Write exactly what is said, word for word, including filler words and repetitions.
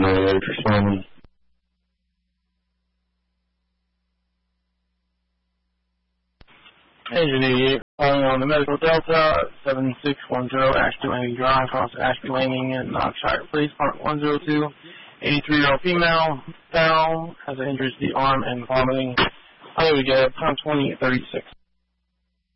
ready for Swanee. Engine eighty-eight, calling on the Medical Delta, seven six one zero Ashby Landing Drive, across Ashby Landing in Knoxshire Police, Part one oh two. eighty-three-year-old female, fell, has an injury to the arm and vomiting. I think we get time twenty thirty-six.